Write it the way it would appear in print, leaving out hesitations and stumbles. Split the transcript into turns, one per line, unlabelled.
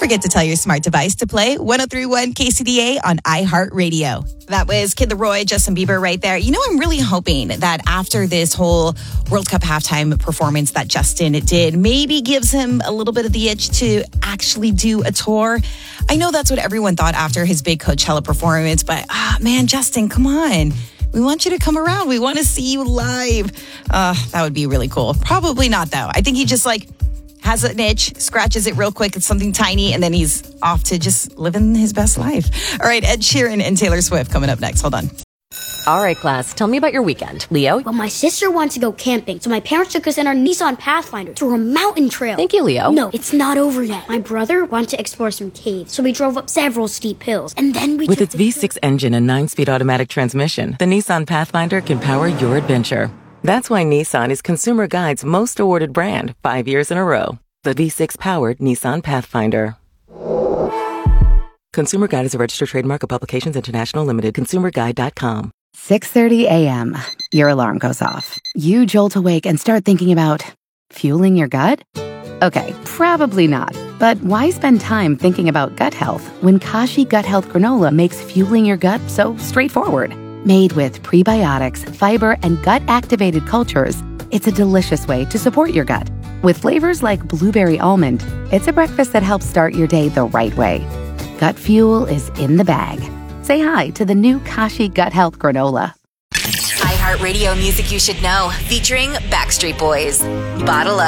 forget to tell your smart device to play 103.1 KCDA on iHeartRadio. That was Kid Laroi, Justin Bieber right there. You know, I'm really hoping that after this whole World Cup halftime performance that Justin did, maybe gives him a little bit of the itch to actually do a tour. I know that's what everyone thought after his big Coachella performance, but man, Justin, come on. We want you to come around. We want to see you live. That would be really cool. Probably not, though. I think he just has an itch, scratches it real quick. It's something tiny, and then he's off to just living his best life. All right, Ed Sheeran and Taylor Swift coming up next. Hold on.
All right, class, tell me about your weekend. Leo?
Well, my sister wanted to go camping, so my parents took us in our Nissan Pathfinder through a mountain trail.
Thank you, Leo.
No, it's not over yet. My brother wanted to explore some caves, so we drove up several steep hills, and then we
With its V6 engine and 9-speed automatic transmission, the Nissan Pathfinder can power your adventure. That's why Nissan is Consumer Guide's most awarded brand 5 years in a row. The V6-powered Nissan Pathfinder. Consumer Guide is a registered trademark of Publications International Limited. ConsumerGuide.com.
6:30 a.m. Your alarm goes off. You jolt awake and start thinking about fueling your gut? Okay, probably not. But why spend time thinking about gut health when Kashi Gut Health Granola makes fueling your gut so straightforward? Made with prebiotics, fiber, and gut-activated cultures, it's a delicious way to support your gut. With flavors like blueberry almond, it's a breakfast that helps start your day the right way. Gut fuel is in the bag. Say hi to the new Kashi Gut Health Granola.
iHeartRadio music you should know, featuring Backstreet Boys. Bottle Up.